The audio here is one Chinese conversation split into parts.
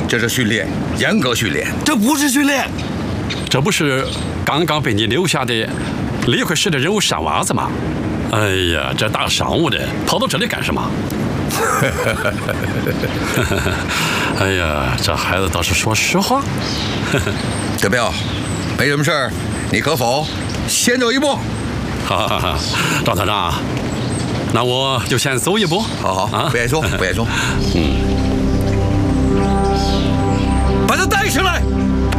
这是训练，严格训练。 这不是训练， 这不是刚刚被你留下的李会师的人物傻娃子吗？哎呀，这大商务的跑到这里干什么？哎呀，这孩子倒是说实话。 德彪，没什么事儿，你可否先走一步？ 好，赵团长，那我就先走一步。 好啊，不言说，不言说。把他带上来。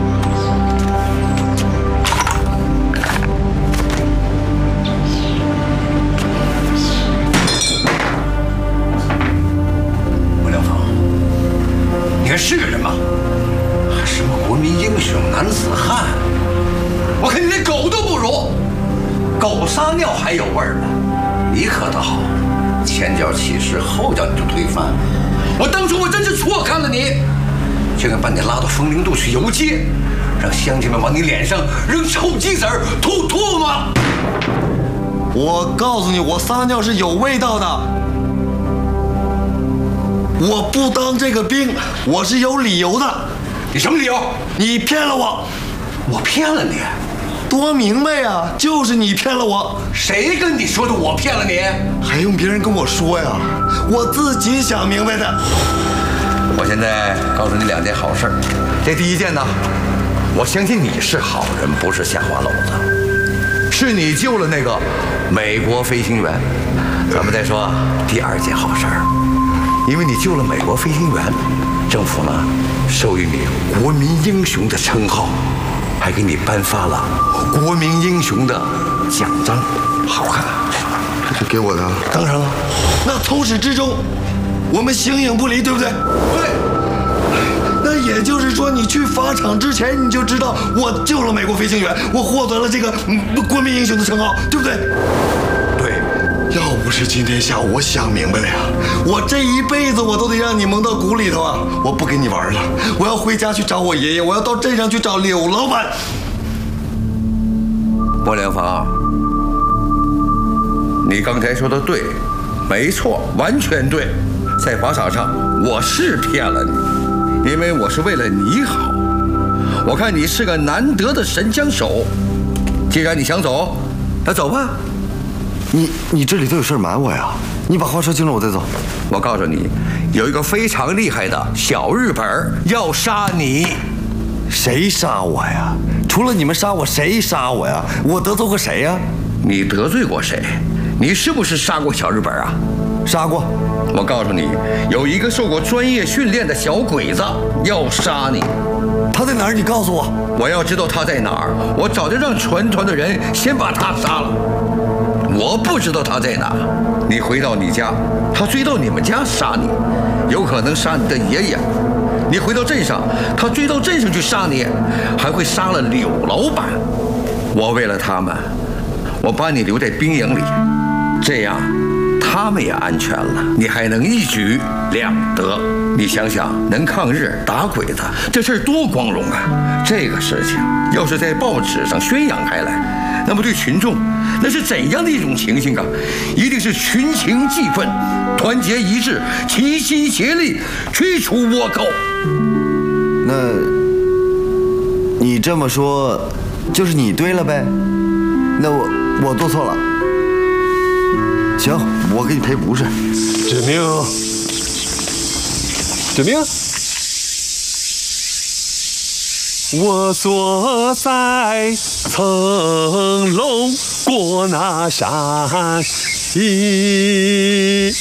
是人吗？什么国民英雄、男子汉？我看你连狗都不如，狗撒尿还有味儿呢。你可倒好，前脚起事，后脚你就推翻。我当初真是错看了你，就该把你拉到风陵渡去游街，让乡亲们往你脸上扔臭鸡子儿、吐唾沫。 我告诉你，我撒尿是有味道的。我不当这个兵，我是有理由的。 你什么理由？ 你骗了我。 我骗了你？ 多明白呀，就是你骗了我。 谁跟你说的我骗了你？ 还用别人跟我说呀？我自己想明白的。 我现在告诉你2件好事。这第一件呢，我相信你是好人，不是下花篓子，是你救了那个美国飞行员。咱们再说第2件好事。因为你救了美国飞行员，政府呢授予你国民英雄的称号，还给你颁发了国民英雄的奖章，好看。 这是给我的？ 当然了。 那从始至终，我们形影不离，对不对？ 对。 那也就是说，你去法场之前，你就知道我救了美国飞行员，我获得了这个国民英雄的称号，对不对？要不是今天下午我想明白了呀，我这一辈子我都得让你蒙到鼓里头啊！我不跟你玩了，我要回家去找我爷爷，我要到镇上去找柳老板。 莫良芳，你刚才说的对，没错，完全对。在法场上，我是骗了你，因为我是为了你好。我看你是个难得的神枪手，既然你想走，那走吧。 你这里头有事瞒我呀？你把话说清楚，我再走。 我告诉你，有一个非常厉害的小日本要杀你。 谁杀我呀？除了你们杀我，谁杀我呀？我得罪过谁呀？ 你得罪过谁？你是不是杀过小日本啊？ 杀过。 我告诉你，有一个受过专业训练的小鬼子要杀你。 他在哪儿？你告诉我。 我要知道他在哪儿，我早就让全团的人先把他杀了。我不知道他在哪，你回到你家，他追到你们家杀你，有可能杀你的爷爷。你回到镇上，他追到镇上去杀你，还会杀了柳老板。我为了他们，我把你留在兵营里，这样他们也安全了，你还能一举两得。你想想，能抗日打鬼子，这事儿多光荣啊！这个事情要是在报纸上宣扬开来，那么对群众那是怎样的一种情形啊？一定是群情激愤，团结一致，齐心协力，驱除倭寇。 那你这么说，就是你对了呗？那我做错了。行，我给你赔不是。 指明，指明。我坐在层楼过那山溪。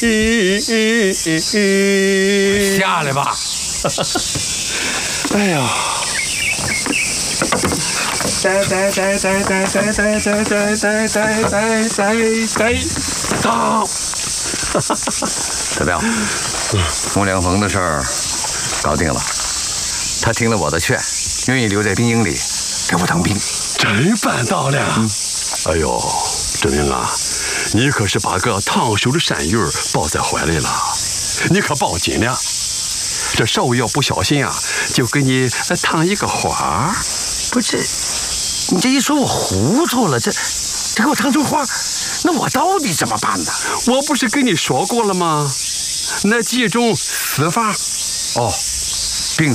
下来吧。 哎呀！呆，当！ 怎么样？孟良逢的事儿搞定了，他听了我的劝，愿意留在兵营里给我当兵。 真办到了！哎呦，志明啊，你可是把个烫手的山芋抱在怀里了，你可抱紧了。这稍微要不小心啊，就给你烫一个花。 不是，你这一说我糊涂了，这给我烫成花，那我到底怎么办呢？ 我不是跟你说过了吗？那几种死法。 哦，